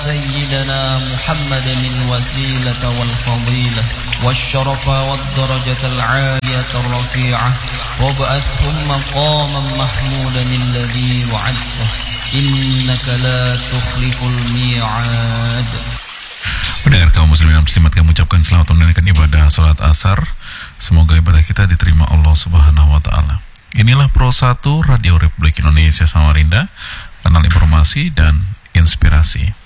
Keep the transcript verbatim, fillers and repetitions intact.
سيدنا محمد الوسيلة والفضيلة والشرف والدرجة العالية الرفيعة وابعثهم مقاما محمودا الذي وعدته إنك لا تخلف الميعاد. Pendengar kaum muslimin dan muslimat, kami mengucapkan selamat menunaikan ibadah salat asar. Semoga ibadah kita diterima Allah Subhanahu wa taala. Inilah Pro satu Radio Republik Indonesia Samarinda, kanal informasi dan inspirasi.